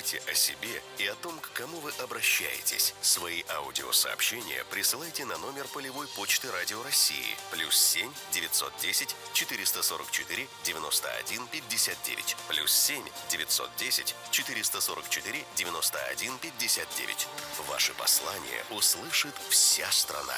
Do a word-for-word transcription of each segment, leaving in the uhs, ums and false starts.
Расскажите о себе и о том, к кому вы обращаетесь. Свои аудиосообщения присылайте на номер полевой почты Радио России плюс семь девятьсот десять четыреста сорок четыре девяносто один пятьдесят девять плюс семь девятьсот десять четыреста сорок четыре девяносто один пятьдесят девять. Ваше послание услышит вся страна.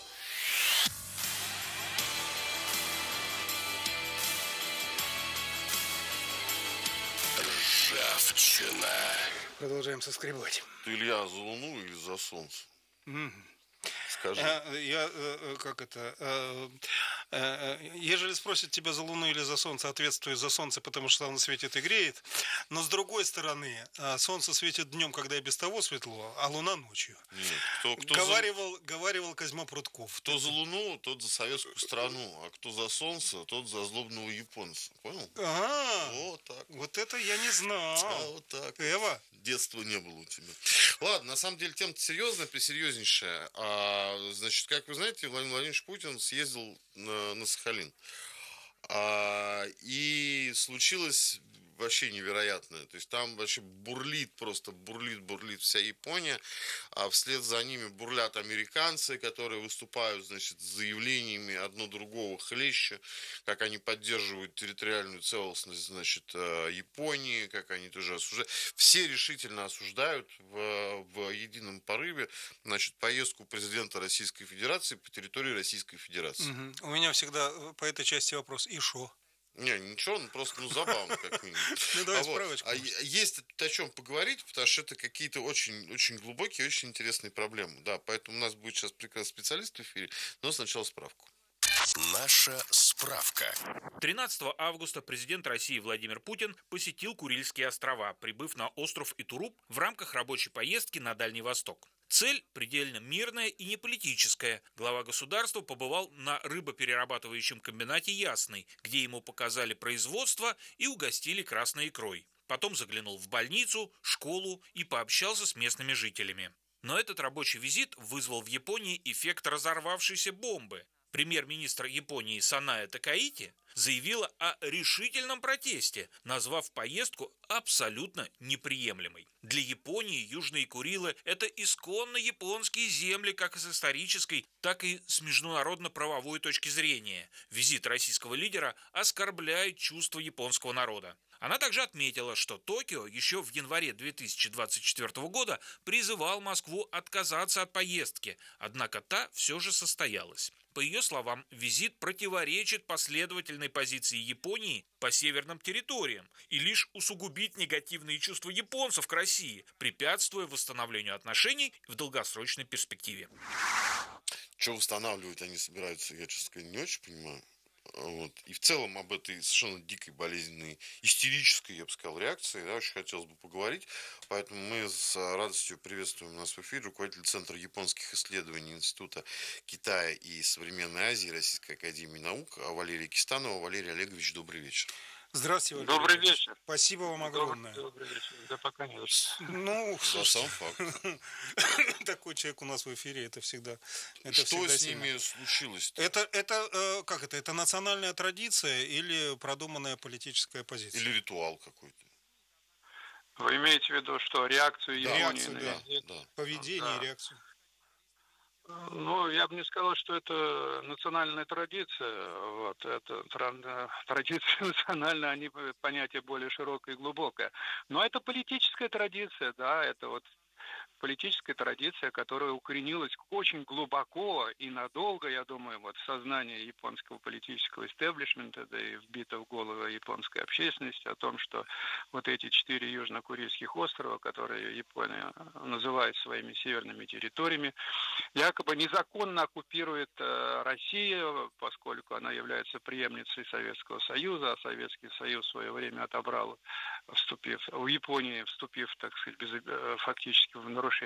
Ржавчина. Продолжаем соскребать. Ты, Илья, за Луну или за Солнце? Mm-hmm. Скажи. Я, как это, ежели спросят тебя за Луну или за Солнце, ответствую за Солнце, потому что оно светит и греет. Но с другой стороны, Солнце светит днем, когда и без того светло, а Луна ночью. Нет, кто, кто говаривал, за... говаривал Козьма Прутков. Кто за Луну, тот за советскую страну, а кто за Солнце, тот за злобного японца. Понял? Ага. Вот так. Вот это я не знал. А, вот так. Эва. Детства не было у тебя. Ладно, на самом деле тема серьезная, пресерьезнейшая. А, значит, как вы знаете, Владимир Владимирович Путин съездил на, на Сахалин. А, и случилось вообще невероятное. То есть там вообще бурлит, просто бурлит, бурлит вся Япония. А вслед за ними бурлят американцы, которые выступают, значит, с заявлениями одно другого хлеще, как они поддерживают территориальную целостность, значит, Японии, как они тоже осуждают. Все решительно осуждают в, в едином порыве, значит, поездку президента Российской Федерации по территории Российской Федерации. Угу. У меня всегда по этой части вопрос: и шо? Не, ничего, ну просто ну, забавно, как минимум. Ну, давай а справочку. Вот. А есть о чем поговорить, потому что это какие-то очень, очень глубокие, очень интересные проблемы. Да, поэтому у нас будет сейчас прекрасный специалист в эфире, но сначала справку. Наша справка. тринадцатого августа президент России Владимир Путин посетил Курильские острова, прибыв на остров Итуруп в рамках рабочей поездки на Дальний Восток. Цель предельно мирная и не политическая. Глава государства побывал на рыбоперерабатывающем комбинате «Ясный», где ему показали производство и угостили красной икрой. Потом заглянул в больницу, школу и пообщался с местными жителями. Но этот рабочий визит вызвал в Японии эффект разорвавшейся бомбы. Премьер-министр Японии Санае Такаити заявила о решительном протесте, назвав поездку абсолютно неприемлемой. Для Японии Южные Курилы – это исконно японские земли как с исторической, так и с международно-правовой точки зрения. Визит российского лидера оскорбляет чувства японского народа. Она также отметила, что Токио еще в январе две тысячи двадцать четвёртого года призывал Москву отказаться от поездки, однако та все же состоялась. По ее словам, визит противоречит последовательной позиции Японии по северным территориям и лишь усугубит негативные чувства японцев к России, препятствуя восстановлению отношений в долгосрочной перспективе. Что восстанавливать они собираются, я, честно сказать, не очень понимаю. Вот. И в целом об этой совершенно дикой, болезненной, истерической, я бы сказал, реакции, да, очень хотелось бы поговорить. Поэтому мы с радостью приветствуем нас в эфире руководитель Центра японских исследований Института Китая и современной Азии Российской академии наук Валерия Кистанова. Валерий Олегович, добрый вечер. Здравствуйте, Валерий. Добрый вечер. Спасибо вам огромное. Добрый, добрый вечер. Да пока не Ну, за сам факт. Такой человек у нас в эфире, это всегда. Это Что всегда с сильно. ними случилось? Это, это, как это? Это национальная традиция или продуманная политическая позиция? Или ритуал какой-то? Вы имеете в виду, что реакцию да, Японии реакцию, на да, визит? да. Поведение да. и реакцию. Ну, я бы не сказал, что это национальная традиция. Вот, это традиция национальная, они понятие более широкое и глубокое. Но это политическая традиция, да, это вот политическая традиция, которая укоренилась очень глубоко и надолго, я думаю, вот в сознании японского политического истеблишмента, да и вбито в голову японской общественности о том, что вот эти четыре южно-курильских острова, которые Япония называет своими северными территориями, якобы незаконно оккупирует Россия, поскольку она является преемницей Советского Союза, а Советский Союз в свое время отобрал, вступив в Японии, вступив, так сказать, без, фактически в нарушение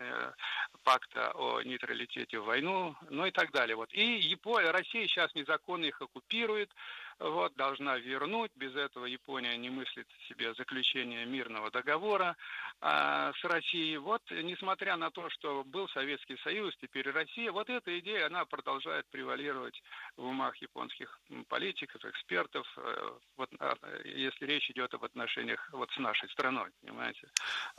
пакта о нейтралитете в войну, ну и так далее. Вот. И Япония, Россия сейчас незаконно их оккупирует, вот, должна вернуть. Без этого Япония не мыслит себе заключение мирного договора а, с Россией. Вот, несмотря на то, что был Советский Союз, теперь Россия, вот эта идея, она продолжает превалировать в умах японских политиков, экспертов, вот, если речь идет об отношениях вот с нашей страной, понимаете.